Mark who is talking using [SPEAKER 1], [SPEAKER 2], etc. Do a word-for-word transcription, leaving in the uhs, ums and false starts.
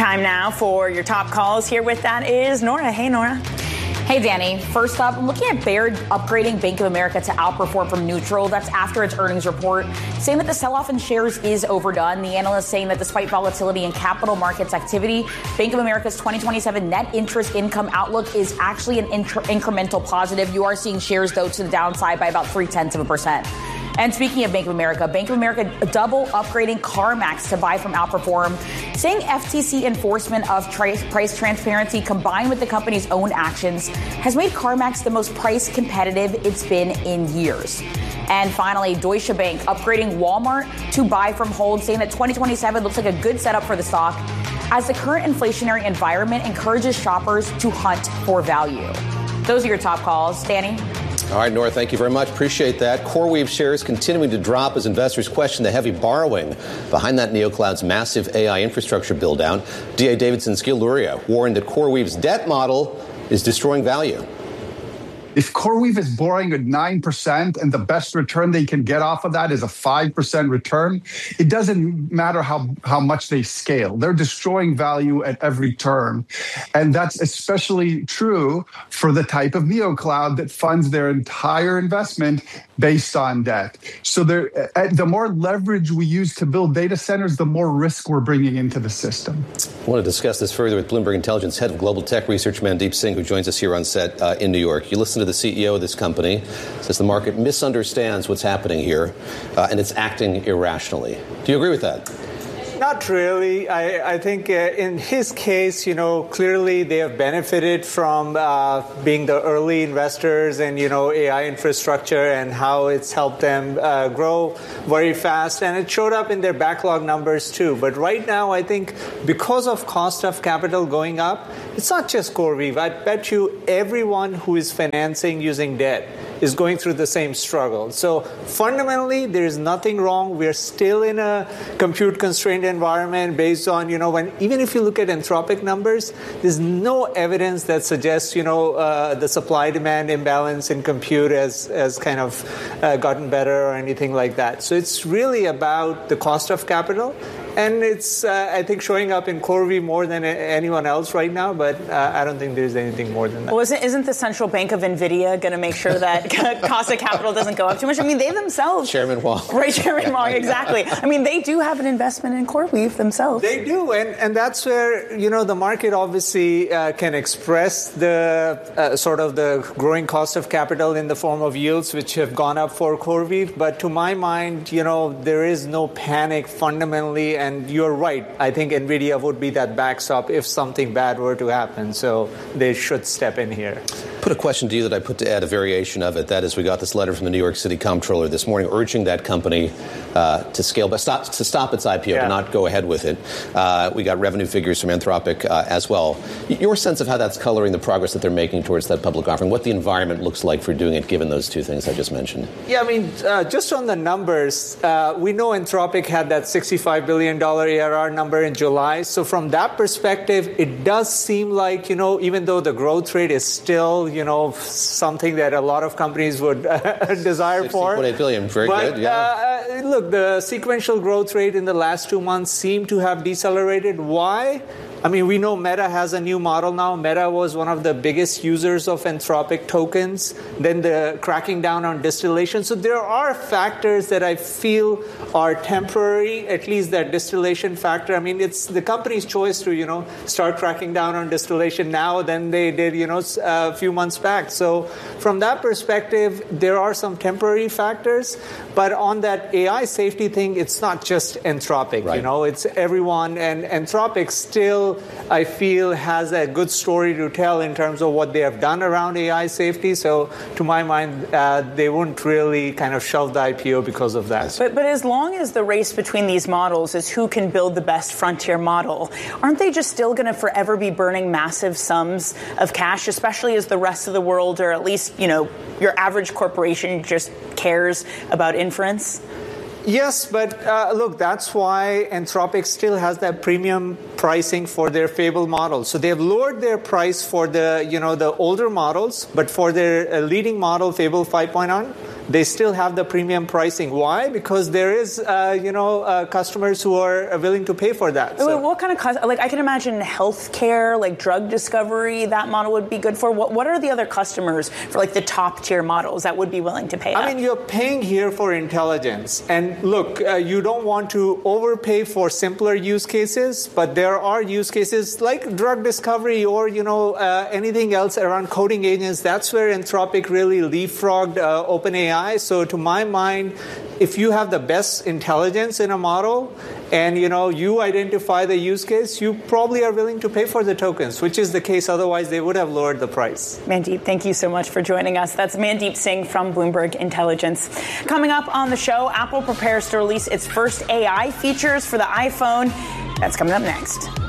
[SPEAKER 1] Time now for your top calls. Here with that is Nora. Hey, Nora.
[SPEAKER 2] Hey, Danny. First up, I'm looking at Baird upgrading Bank of America to outperform from neutral. That's after its earnings report, saying that the sell-off in shares is overdone. The analyst saying that despite volatility in capital markets activity, Bank of America's twenty twenty-seven net interest income outlook is actually an incre- incremental positive. You are seeing shares, though, to the downside by about three-tenths of a percent. And speaking of Bank of America, Bank of America double upgrading CarMax to buy from Outperform, saying F T C enforcement of tri- price transparency combined with the company's own actions has made CarMax the most price competitive it's been in years. And finally, Deutsche Bank upgrading Walmart to buy from hold, saying that twenty twenty-seven looks like a good setup for the stock as the current inflationary environment encourages shoppers to hunt for value. Those are your top calls. Danny?
[SPEAKER 3] All right, Nora, thank you very much. Appreciate that. CoreWeave shares continuing to drop as investors question the heavy borrowing behind that NeoCloud's massive A I infrastructure build-out. D A. Davidson's Gil Luria warned that CoreWeave's debt model is destroying value.
[SPEAKER 4] If CoreWeave is borrowing at nine percent and the best return they can get off of that is a five percent return, it doesn't matter how, how much they scale. They're destroying value at every turn. And that's especially true for the type of NeoCloud that funds their entire investment based on debt. So the more leverage we use to build data centers, the more risk we're bringing into the system.
[SPEAKER 3] I want to discuss this further with Bloomberg Intelligence Head of Global Tech Research, Mandeep Singh, who joins us here on set uh, in New York. You listen to the C E O of this company, says the market misunderstands what's happening here, uh, and it's acting irrationally. Do you agree with that?
[SPEAKER 5] Not really. I, I think uh, in his case, you know, clearly they have benefited from uh, being the early investors in, you know, A I infrastructure and how it's helped them uh, grow very fast. And it showed up in their backlog numbers, too. But right now, I think because of cost of capital going up, it's not just CoreWeave. I bet you everyone who is financing using debt is going through the same struggle. So fundamentally, there is nothing wrong. We're still in a compute-constrained environment based on, you know, when even if you look at Anthropic numbers, there's no evidence that suggests, you know, uh, the supply-demand imbalance in compute has, has kind of uh, gotten better or anything like that. So it's really about the cost of capital. And it's, uh, I think, showing up in CoreWeave more than anyone else right now, but uh, I don't think there's anything more than that.
[SPEAKER 1] Well, isn't, isn't the central bank of NVIDIA going to make sure that cost of capital doesn't go up too much? I mean, they themselves...
[SPEAKER 3] Chairman Wong.
[SPEAKER 1] Right, Chairman Wong, exactly. I mean, they do have an investment in CoreWeave themselves.
[SPEAKER 5] They do, and, and that's where, you know, the market obviously uh, can express the uh, sort of the growing cost of capital in the form of yields, which have gone up for CoreWeave. But to my mind, you know, there is no panic fundamentally. And you're right. I think NVIDIA would be that backstop if something bad were to happen. So they should step in here.
[SPEAKER 3] Put a question to you that I put to add a variation of it. That is, we got this letter from the New York City Comptroller this morning urging that company uh, to scale, but stop, to stop its I P O, yeah. to not go ahead with it. Uh, we got revenue figures from Anthropic uh, as well. Your sense of how that's coloring the progress that they're making towards that public offering, what the environment looks like for doing it, given those two things I just mentioned?
[SPEAKER 5] Yeah, I mean, uh, just on the numbers, uh, we know Anthropic had that sixty-five billion dollars A R R number in July. So from that perspective, it does seem like, you know, even though the growth rate is still, you know, something that a lot of companies would uh, desire for.
[SPEAKER 3] sixty point eight billion, very
[SPEAKER 5] but,
[SPEAKER 3] good, yeah.
[SPEAKER 5] Uh, look, the sequential growth rate in the last two months seem to have decelerated. Why? I mean, we know Meta has a new model now. Meta was one of the biggest users of Anthropic tokens. Then the cracking down on distillation. So there are factors that I feel are temporary, at least that distillation factor. I mean, it's the company's choice to, you know, start cracking down on distillation now than they did, you know, a few months back. So from that perspective, there are some temporary factors. But on that A I safety thing, it's not just Anthropic, right. You know, it's everyone. And Anthropic still, I feel, has a good story to tell in terms of what they have done around A I safety. So to my mind, uh, they wouldn't really kind of shelve the I P O because of that.
[SPEAKER 1] But, but as long as the race between these models is who can build the best frontier model, aren't they just still going to forever be burning massive sums of cash, especially as the rest of the world, or at least, you know, your average corporation just cares about inference?
[SPEAKER 5] Yes, but uh, look, that's why Anthropic still has that premium pricing for their Fable models. So they have lowered their price for the, you know, the older models, but for their uh, leading model, Fable five point oh, they still have the premium pricing. Why? Because there is, uh, you know, uh, customers who are willing to pay for that.
[SPEAKER 1] Wait, so. What kind of cost? Like, I can imagine healthcare, like drug discovery, that model would be good for. What What are the other customers for like the top tier models that would be willing to pay?
[SPEAKER 5] I
[SPEAKER 1] up?
[SPEAKER 5] mean, you're paying here for intelligence, and look, uh, you don't want to overpay for simpler use cases, but there are use cases like drug discovery or you know uh, anything else around coding agents. That's where Anthropic really leapfrogged uh, OpenAI. So to my mind, if you have the best intelligence in a model and you know you identify the use case, you probably are willing to pay for the tokens, which is the case. Otherwise, they would have lowered the price.
[SPEAKER 1] Mandeep, thank you so much for joining us. That's Mandeep Singh from Bloomberg Intelligence. Coming up on the show, Apple prepares to release its first A I features for the iPhone. That's coming up next.